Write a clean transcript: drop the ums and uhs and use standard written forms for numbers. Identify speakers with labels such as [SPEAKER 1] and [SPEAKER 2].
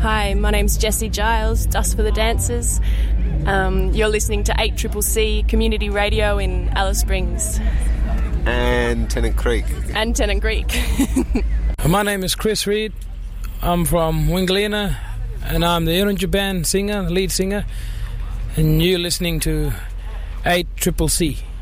[SPEAKER 1] Hi, my name's Jessie Giles, Dust for the Dancers. You're listening to 8CCC Community Radio in Alice Springs.
[SPEAKER 2] And Tennant Creek.
[SPEAKER 1] And Tennant Creek.
[SPEAKER 3] My name is Chris Reed. I'm from Wingalina, and I'm the Irunja Band singer, lead singer. And you're listening to 8CCC.